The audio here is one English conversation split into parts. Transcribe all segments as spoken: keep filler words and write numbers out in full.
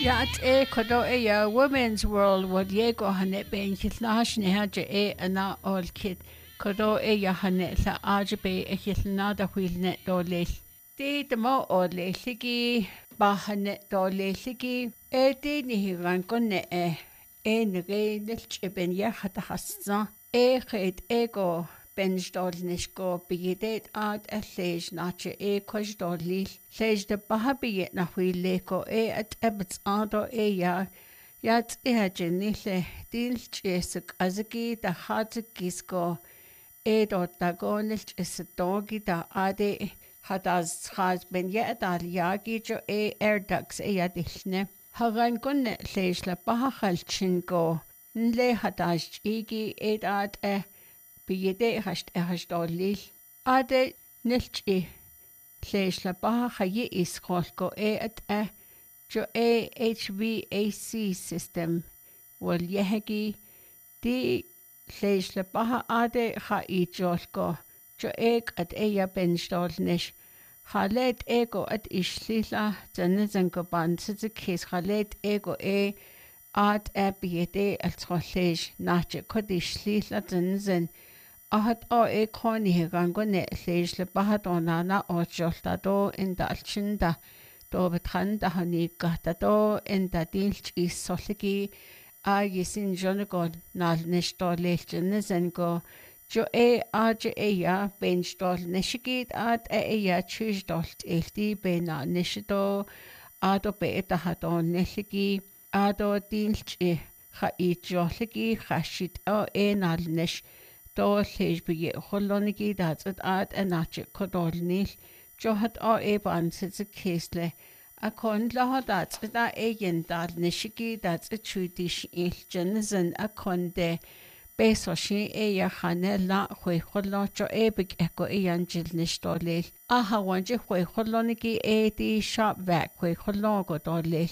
Yat e kodo e ya Women's World wad yego hane ben kitlash ne haja e ana ol kit kodo e ya hane la aja be e kitna da whilne do le ti de mo o le ligi ba hane do le ligi e ti ni hiran konne e e nge nel ben ya hata hassa e khet ego benjdolnisko bigedet ad a leis nache e kojdolil leis de bahabi na huileko e at ebts ado e ya yat e hajenile dilchesuk azgi da hatgisko e do dagonil isdogi da ade hadas khaz ben ya dal yagi jo e erdux e yadilne hagan kunne leis la bahachalchingo nle hadas igi e ad e biyede hast ehastolil ade nilchi leis la baha khaye is kholko e at a jo e H V A C system wal yehegi di leis la baha ade kha i jolko jo ek at e ya benstolnish khalet ego at islila zanzen ko banse kes khalet ego e at a biyede al thollesh nache kodishlila zanzen ahat o e koni hegango ne leis le bahat onana o jolta do in dalchinda do betranda hani gata do in da dilch is soligi a yisin jonagon nal nesto lechne zengo jo e a je e ya benstol neshigit at e e ya chujdolt elti bena neshido ado be eta haton neshigi ado dilch e kha i joligi khashit o e nal nesh do leis be holonigi dat at ad a nache kodolnil jo hat o e ban sit a kesle a kon la dat da e yen dal nishigi dat a chudish il jensen a konde beso shi e ya khane la khoi kholo jo e big eko e yanjil nishtolil a ha wanje khoi holonigi e di shop vac khoi kholo go dolil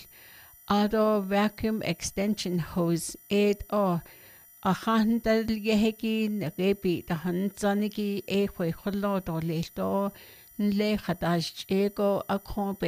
ado vacuum extension hose ed o a handel yehegi negebi da hanzanigi e khoi kholo do le do le khadash ego a kon